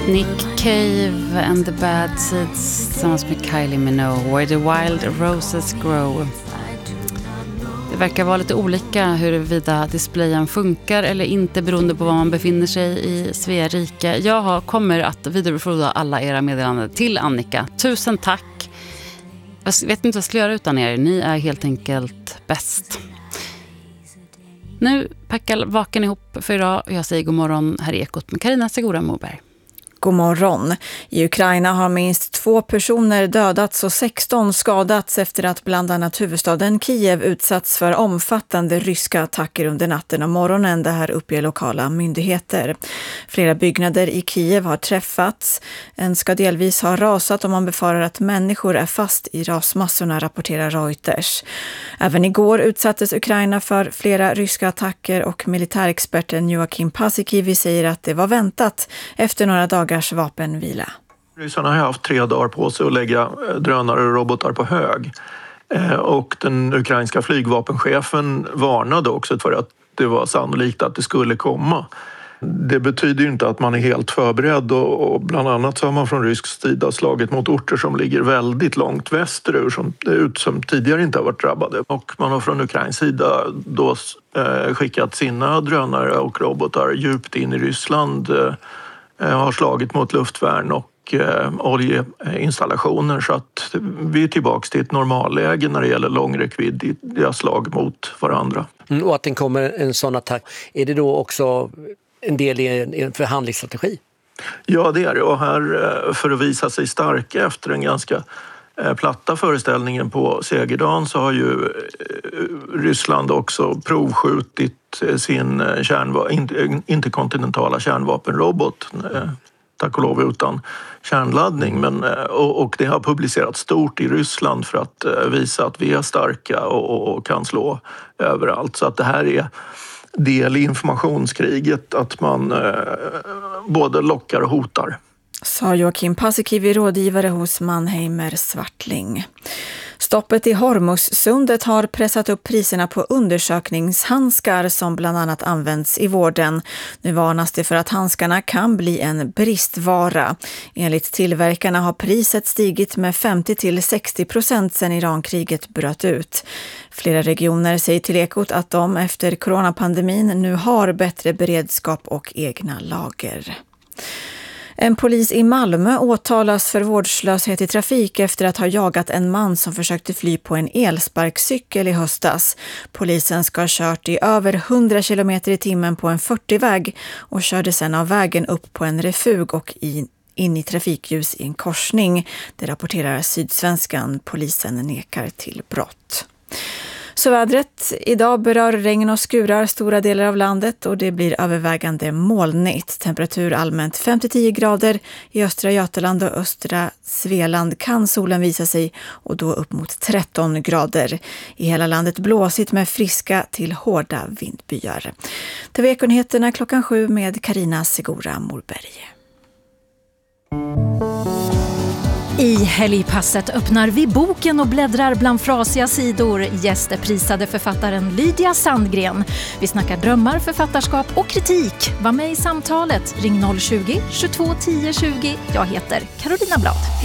Nick Cave and the Bad Seeds tillsammans med Kylie Minogue, Where the Wild Roses Grow. Det verkar vara lite olika huruvida displayen funkar eller inte beroende på var man befinner sig i Sverige. Jag kommer att vidarebefordra alla era meddelanden till Annika. Tusen tack. Jag vet inte vad jag ska göra utan er. Ni är helt enkelt bäst. Nu packar vaken ihop för idag och jag säger god morgon här i Ekot med Carina Segura Moberg. God morgon. I Ukraina har minst 2 personer dödats och 16 skadats efter att bland annat huvudstaden Kiev utsatts för omfattande ryska attacker under natten och morgonen. Det här uppger lokala myndigheter. Flera byggnader i Kiev har träffats. En ska delvis ha rasat och man befarar att människor är fast i rasmassorna, rapporterar Reuters. Även igår utsattes Ukraina för flera ryska attacker och militärexperten Joachim Paasikivi säger att det var väntat efter några dagar vapenvila. Ryssarna har haft 3 dagar på sig att lägga drönare och robotar på hög. Och den ukrainska flygvapenchefen varnade också för att det var sannolikt att det skulle komma. Det betyder ju inte att man är helt förberedd och bland annat så har man från rysk sida slagit mot orter som ligger väldigt långt västerut som tidigare inte har varit drabbade. Och man har från Ukrains sida då skickat sina drönare och robotar djupt in i Ryssland, har slagit mot luftvärn och oljeinstallationer så att vi är tillbaka till ett normalläge när det gäller långräckviddiga slag mot varandra. Och att den kommer en sån attack, är det då också en del i en förhandlingsstrategi? Ja, det är det. Och här för att visa sig starka efter en ganska platta föreställningen på segerdagen så har ju Ryssland också provskjutit sin interkontinentala kärnvapenrobot, tack och lov utan kärnladdning. Och det har publicerats stort i Ryssland för att visa att vi är starka och kan slå överallt. Så att det här är del i informationskriget, att man både lockar och hotar. Sa Joachim Paasikivi, rådgivare hos Mannheimer Swartling. Stoppet i Hormuzsundet har pressat upp priserna på undersökningshandskar som bland annat används i vården. Nu varnas det för att handskarna kan bli en bristvara. Enligt tillverkarna har priset stigit med 50-60% sedan Irankriget bröt ut. Flera regioner säger till Ekot att de efter coronapandemin nu har bättre beredskap och egna lager. En polis i Malmö åtalas för vårdslöshet i trafik efter att ha jagat en man som försökte fly på en elsparkcykel i höstas. Polisen ska ha kört i över 100 km i timmen på en 40-väg och körde sedan av vägen upp på en refug och in i trafikljus i en korsning. Det rapporterar Sydsvenskan. Polisen nekar till brott. Så vädret. Idag berör regn och skurar stora delar av landet och det blir övervägande molnigt. Temperatur allmänt 5-10 grader. I östra Götaland och östra Svealand kan solen visa sig och då upp mot 13 grader. I hela landet blåsigt med friska till hårda vindbyar. Det var Ekonheterna 7:00 med Carina Segura Moberg. I helgpasset öppnar vi boken och bläddrar bland frasiga sidor. Gästeprisade författaren Lydia Sandgren. Vi snackar drömmar, författarskap och kritik. Var med i samtalet. Ring 020 22 10 20. Jag heter Carolina Blad.